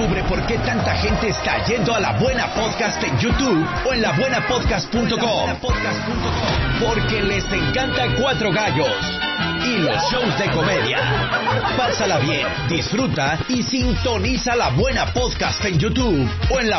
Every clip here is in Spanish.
Descubre por qué tanta gente está yendo a La Buena Podcast en YouTube o en labuenapodcast.com. Porque les encanta Cuatro Gallos y los shows de comedia. Pásala bien, disfruta y sintoniza La Buena Podcast en YouTube o en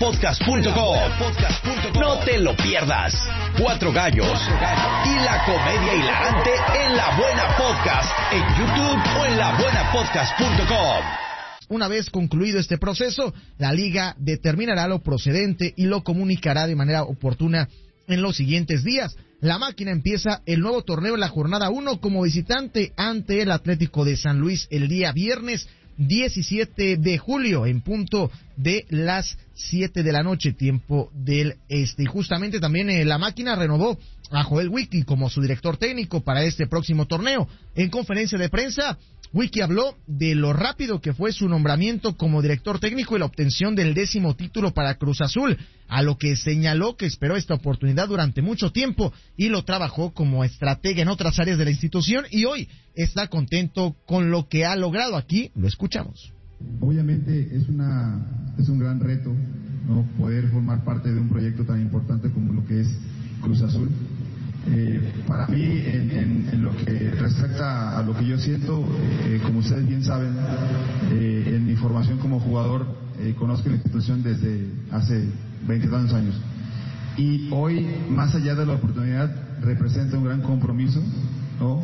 labuenapodcast.com. No te lo pierdas. Cuatro Gallos y la comedia hilarante en La Buena Podcast en YouTube o en labuenapodcast.com. Una vez concluido este proceso, la liga determinará lo procedente y lo comunicará de manera oportuna en los siguientes días. La máquina empieza el nuevo torneo en la jornada 1 como visitante ante el Atlético de San Luis el día viernes 17 de julio en punto de las 7 de la noche, tiempo del este. Y justamente también la máquina renovó a Joel Wiki como su director técnico para este próximo torneo. En conferencia de prensa, Wiki habló de lo rápido que fue su nombramiento como director técnico y la obtención del 10º título para Cruz Azul, a lo que señaló que esperó esta oportunidad durante mucho tiempo y lo trabajó como estratega en otras áreas de la institución y hoy está contento con lo que ha logrado. Aquí lo escuchamos. Obviamente es un gran reto, ¿no?, poder formar parte de un proyecto tan importante como lo que es Cruz Azul. Para mí, en lo que respecta a lo que yo siento, como ustedes bien saben, en mi formación como jugador, conozco la institución desde hace 20 tantos años. Y hoy, más allá de la oportunidad, representa un gran compromiso, ¿no?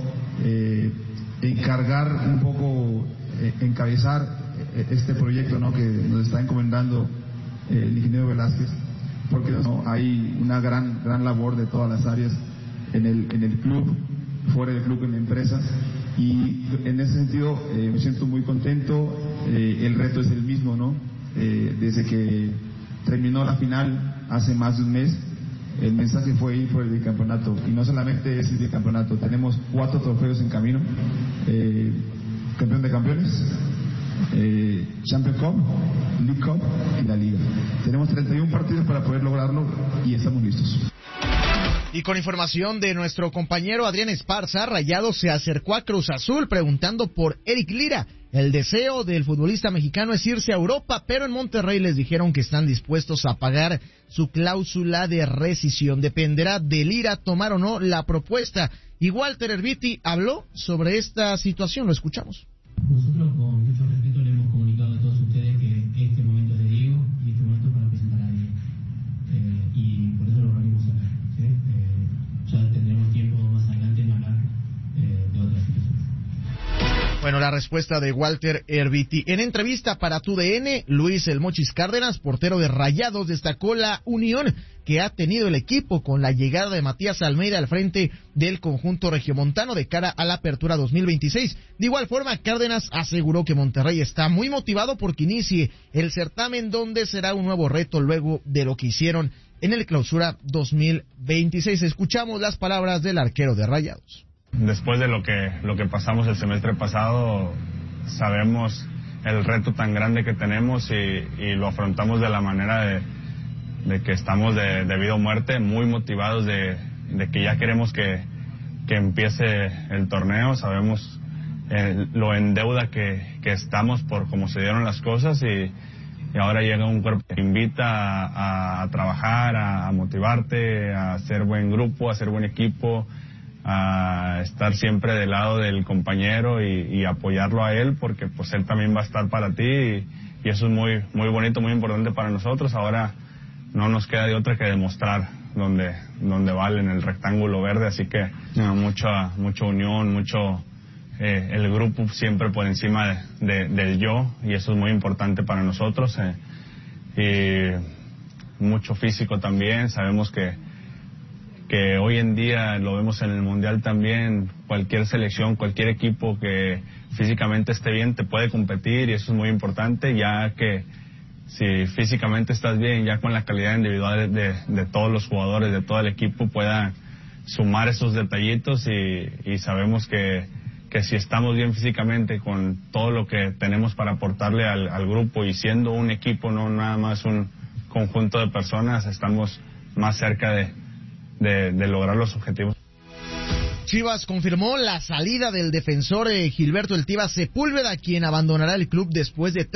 Encargar un poco, encabezar este proyecto, ¿no?, que nos está encomendando el ingeniero Velázquez, porque no hay una gran labor de todas las áreas en el club, fuera del club, en la empresa, y en ese sentido me siento muy contento. El reto es el mismo, ¿no? Desde que terminó la final hace más de un mes, el mensaje fue ir por el bicampeonato, y no solamente es el bicampeonato, tenemos 4 trofeos en camino: campeón de campeones, Champions Cup, League Cup y la Liga. Tenemos 31 partidos para poder lograrlo y estamos listos. Y con información de nuestro compañero Adrián Esparza, Rayados se acercó a Cruz Azul preguntando por Eric Lira. El deseo del futbolista mexicano es irse a Europa, pero en Monterrey les dijeron que están dispuestos a pagar su cláusula de rescisión. Dependerá de Lira tomar o no la propuesta. Y Walter Erviti habló sobre esta situación, lo escuchamos. Nosotros con mucho respeto le hemos comunicado a todos ustedes que este momento es de Diego y este momento es para presentar a Diego. Y por eso lo reunimos acá. ¿Sí? Ya tendremos tiempo más adelante en hablar de otras situaciones. Bueno, la respuesta de Walter Erviti. En entrevista para TUDN, Luis El Mochis Cárdenas, portero de Rayados, destacó la unión que ha tenido el equipo con la llegada de Matías Almeida al frente del conjunto regiomontano de cara a la apertura 2026. De igual forma, Cárdenas aseguró que Monterrey está muy motivado porque inicie el certamen, donde será un nuevo reto luego de lo que hicieron en el Clausura 2026. Escuchamos las palabras del arquero de Rayados. Después de lo que pasamos el semestre pasado, sabemos el reto tan grande que tenemos y lo afrontamos de la manera de que estamos de vida o muerte, muy motivados de que ya queremos que empiece el torneo. Sabemos lo en deuda que estamos por cómo se dieron las cosas y ahora llega un cuerpo que invita a trabajar, a motivarte, a hacer buen grupo, a hacer buen equipo, a estar siempre del lado del compañero y apoyarlo a él, porque pues él también va a estar para ti y eso es muy bonito, muy importante para nosotros. Ahora no nos queda de otra que demostrar donde vale, en el rectángulo verde, así que mucha unión, el grupo siempre por encima del yo, y eso es muy importante para nosotros, y mucho físico también. Sabemos que hoy en día lo vemos en el Mundial también, cualquier selección, cualquier equipo que físicamente esté bien te puede competir, y eso es muy importante, ya que si físicamente estás bien, ya con la calidad individual de todos los jugadores, de todo el equipo, pueda sumar esos detallitos, y sabemos que si estamos bien físicamente, con todo lo que tenemos para aportarle al grupo, y siendo un equipo, no nada más un conjunto de personas, estamos más cerca de lograr los objetivos. Chivas confirmó la salida del defensor Gilberto El Tiva Sepúlveda, quien abandonará el club después de